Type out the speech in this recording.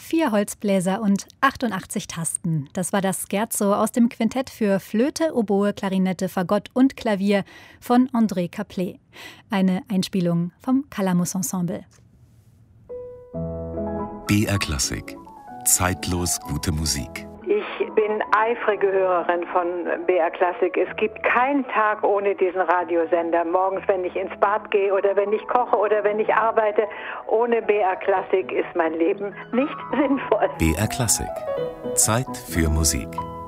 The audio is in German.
4 Holzbläser und 88 Tasten. Das war das Scherzo aus dem Quintett für Flöte, Oboe, Klarinette, Fagott und Klavier von André Caplet. Eine Einspielung vom Calamus Ensemble. BR Klassik. Zeitlos gute Musik. Ich bin eifrige Hörerin von BR Klassik. Es gibt keinen Tag ohne diesen Radiosender. Morgens, wenn ich ins Bad gehe oder wenn ich koche oder wenn ich arbeite. Ohne BR Klassik ist mein Leben nicht sinnvoll. BR Klassik. Zeit für Musik.